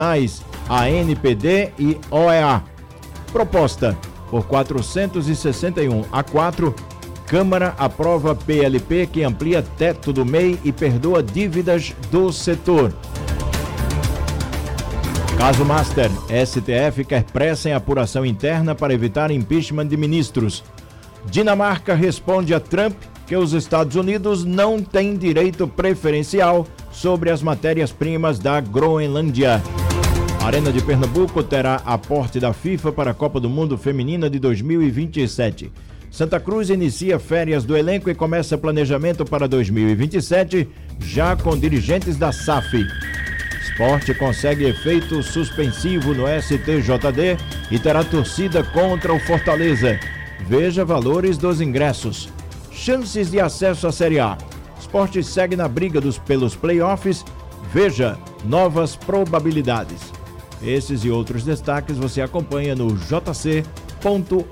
ANPD e OEA. Proposta por 461-4, Câmara aprova PLP que amplia teto do MEI e perdoa dívidas do setor. Caso Master, STF quer pressa em apuração interna para evitar impeachment de ministros. Dinamarca responde a Trump que os Estados Unidos não têm direito preferencial sobre as matérias-primas da Groenlândia. A Arena de Pernambuco terá aporte da FIFA para a Copa do Mundo Feminina de 2027. Santa Cruz inicia férias do elenco e começa planejamento para 2027, já com dirigentes da SAF. Sport consegue efeito suspensivo no STJD e terá torcida contra o Fortaleza. Veja valores dos ingressos. Chances de acesso à Série A. Sport segue na briga pelos playoffs. Veja novas probabilidades. Esses e outros destaques você acompanha no jc.uol.com.br.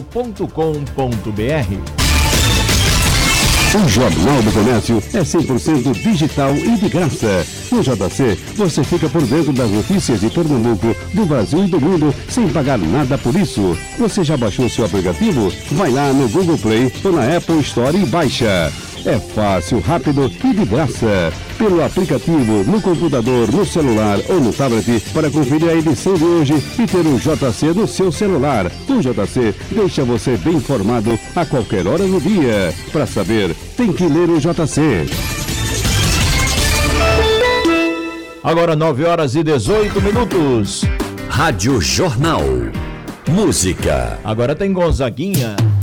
O Jornal do Comércio é 100% digital e de graça. No JC, você fica por dentro das notícias de Pernambuco, do Brasil e do mundo, sem pagar nada por isso. Você já baixou seu aplicativo? Vai lá no Google Play ou na Apple Store e baixa. É fácil, rápido e de graça. Pelo aplicativo, no computador, no celular ou no tablet, para conferir a edição de hoje e ter o JC no seu celular. O JC deixa você bem informado a qualquer hora do dia. Para saber, tem que ler o JC. Agora 9h18. Rádio Jornal. Música. Agora tem Gonzaguinha.